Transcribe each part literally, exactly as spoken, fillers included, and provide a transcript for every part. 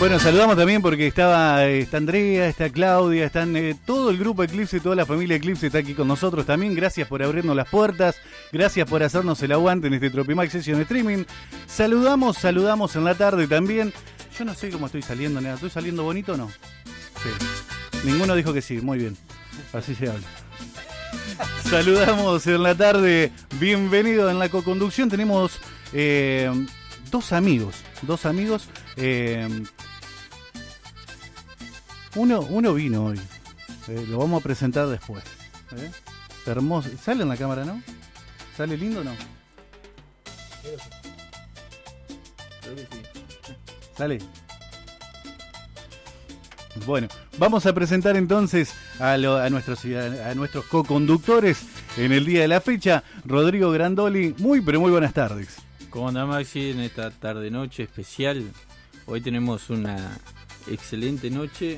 Bueno, saludamos también porque estaba está Andrea, está Claudia, están eh, todo el grupo Eclipse, toda la familia Eclipse está aquí con nosotros también. Gracias por abrirnos las puertas, gracias por hacernos el aguante en este Tropimax Session Streaming. Saludamos, saludamos en la tarde también. Yo no sé cómo estoy saliendo, nada. ¿Estoy saliendo bonito o no? Sí. Ninguno dijo que sí, muy bien. Así se habla. Saludamos en la tarde, bienvenido en la coconducción. Tenemos eh, dos amigos, dos amigos. Eh, uno, uno vino hoy, eh, lo vamos a presentar después. ¿eh? Hermoso. ¿Sale en la cámara, no? ¿Sale lindo o no? Creo que sí. ¿Sale? Bueno, vamos a presentar entonces a, lo, a, nuestros, a nuestros co-conductores en el día de la fecha. Rodrigo Grandoli, muy pero muy buenas tardes. ¿Cómo anda, Maxi, en esta tarde-noche especial? Hoy tenemos una excelente noche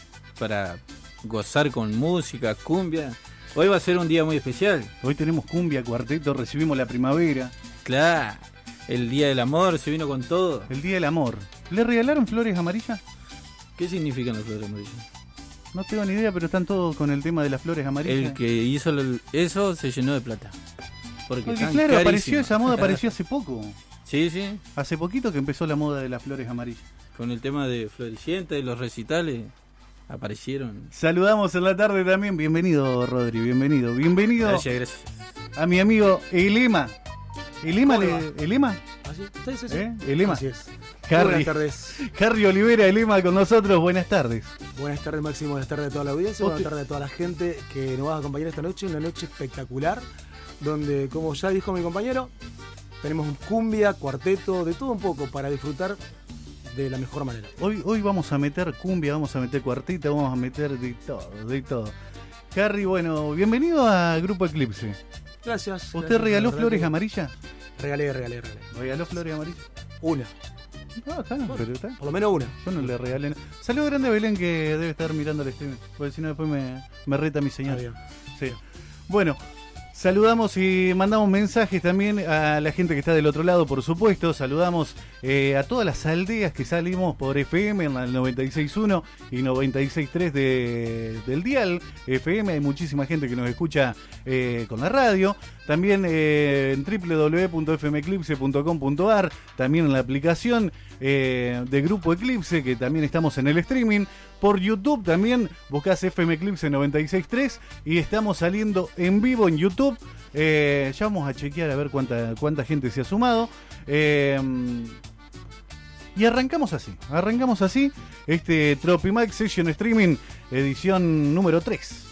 para gozar con música, cumbia. Hoy va a ser un día muy especial. Hoy tenemos cumbia, cuarteto, recibimos la primavera. Claro, el día del amor, se vino con todo. El día del amor. ¿Le regalaron flores amarillas? ¿Qué significan las flores amarillas? No tengo ni idea, pero están todos con el tema de las flores amarillas. El que hizo eso se llenó de plata. Porque, Porque claro, carísimo. apareció esa moda, apareció hace poco. Sí, sí. Hace poquito que empezó la moda de las flores amarillas. Con el tema de Floricienta y los recitales aparecieron. Saludamos en la tarde también. Bienvenido, Rodri, bienvenido. Bienvenido. Gracias, gracias. A mi amigo Elema. ¿Elema? Le, ¿Elema? ¿Así? Sí, sí, sí. ¿Eh? ¿Elema? Así es. Harry, buenas tardes. Harry Olivera, Elema con nosotros. Buenas tardes. Buenas tardes, Máximo. Buenas tardes a toda la audiencia. Buenas tardes a toda la gente que nos va a acompañar esta noche. Una noche espectacular. Donde, como ya dijo mi compañero, tenemos un cumbia, cuarteto, de todo un poco para disfrutar de la mejor manera. Hoy, hoy vamos a meter cumbia, vamos a meter cuartito, vamos a meter de todo, de todo. Harry, bueno, bienvenido a Grupo Eclipse. Gracias. ¿Usted gracias, regaló flores amarillas? Regalé, regalé, regalé. ¿Regaló flores amarillas? Una. No, está, bueno, pero está. Por lo menos una. Yo no le regalé. Saludo grande a Belén que debe estar mirando el stream, porque si no después me, me reta mi señor. Sí. Bueno. Saludamos y mandamos mensajes también a la gente que está del otro lado, por supuesto. Saludamos eh, a todas las aldeas que salimos por F M en el noventa y seis punto uno y noventa y seis punto tres de, del dial F M. Hay muchísima gente que nos escucha eh, con la radio. También eh, en doble u doble u doble u punto f m eclipse punto com punto a r. También en la aplicación eh, de Grupo Eclipse, que también estamos en el streaming. Por YouTube también buscás F M Eclipse noventa y seis punto tres y estamos saliendo en vivo en YouTube. Eh, ya vamos a chequear a ver cuánta, cuánta gente se ha sumado. Eh, y arrancamos así, arrancamos así este Tropimax Session Streaming edición número tres.